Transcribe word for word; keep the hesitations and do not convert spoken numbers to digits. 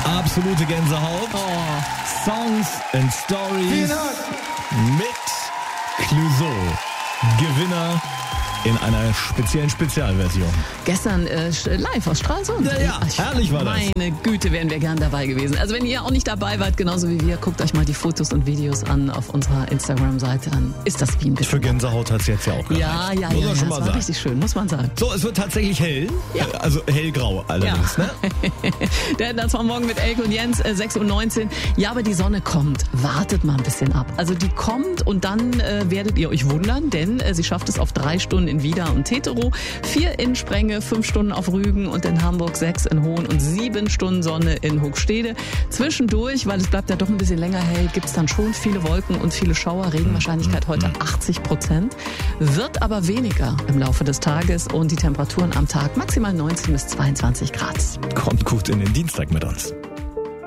Absolute Gänsehaut. Oh. Songs and Stories mit Clouseau. Gewinner in einer speziellen Spezialversion. Gestern äh, live aus Stralsund. Ja, ja, Ach, herrlich war das. Meine Güte, wären wir gern dabei gewesen. Also wenn ihr auch nicht dabei wart, genauso wie wir, guckt euch mal die Fotos und Videos an auf unserer Instagram-Seite. Dann ist das wie ein bisschen. Für Gänsehaut hat es jetzt ja auch gereicht. Ja, ja, muss ja, man ja schon das mal war sagen. richtig schön, muss man sagen. So, es wird tatsächlich hell. Ja. Also hellgrau allerdings, Ja. ne? Der das war morgen mit Elke und Jens, äh, sechs Uhr neunzehn. Ja, aber die Sonne kommt. Wartet mal ein bisschen ab. Also die kommt und dann äh, werdet ihr euch wundern, denn äh, sie schafft es auf drei Stunden in Wieder und Tetero, vier in Sprenge, fünf Stunden auf Rügen und in Hamburg, sechs in Hohn und sieben Stunden Sonne in Hochstede. Zwischendurch, weil es bleibt ja doch ein bisschen länger hell, gibt es dann schon viele Wolken und viele Schauer. Regenwahrscheinlichkeit heute achtzig Prozent. Wird aber weniger im Laufe des Tages und die Temperaturen am Tag maximal neunzehn bis zweiundzwanzig Grad. Kommt gut in den Dienstag mit uns.